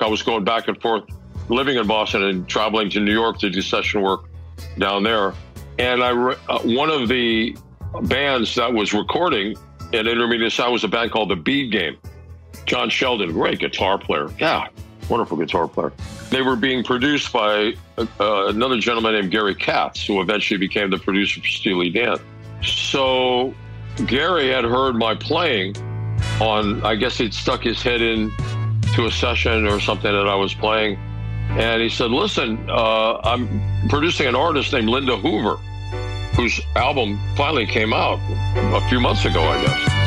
I was going back and forth, living in Boston and traveling to New York to do session work down there. And one of the bands that was recording at Intermediate Sound was a band called The Bead Game. John Sheldon, great guitar player. Yeah, wonderful guitar player. They were being produced by another gentleman named Gary Katz, who eventually became the producer for Steely Dan. So Gary had heard my playing on, I guess he'd stuck his head in to a session or something that I was playing. And he said, listen, I'm producing an artist named Linda Hoover, whose album finally came out a few months ago, I guess.